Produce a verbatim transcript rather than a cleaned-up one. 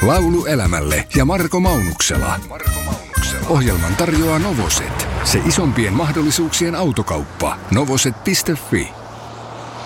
Laulu elämälle ja Marko Maunuksela. Marko Maunuksela. Ohjelman tarjoaa Novoset. Se isompien mahdollisuuksien autokauppa. novoset piste fi.